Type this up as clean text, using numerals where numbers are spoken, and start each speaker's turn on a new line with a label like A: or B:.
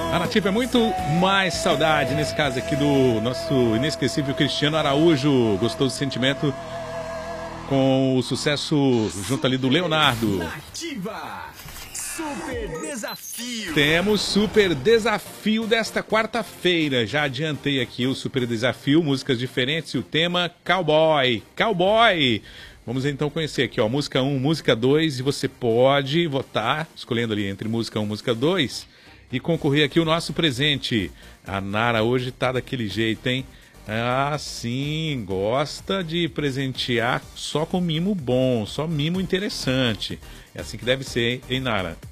A: A Nativa é muito mais saudade, nesse caso aqui do nosso inesquecível Cristiano Araújo. Gostoso sentimento com o sucesso junto ali do Leonardo.
B: Nativa, super desafio.
A: Temos super desafio desta quarta-feira. Já adiantei aqui o super desafio, músicas diferentes e o tema Cowboy. Cowboy! Vamos então conhecer aqui, ó, música 1, música 2, e você pode votar, escolhendo ali entre música 1 e música 2, e concorrer aqui o nosso presente. A Nara hoje tá daquele jeito, hein? Ah, sim, gosta de presentear só com mimo bom, só mimo interessante. É assim que deve ser, hein, Nara?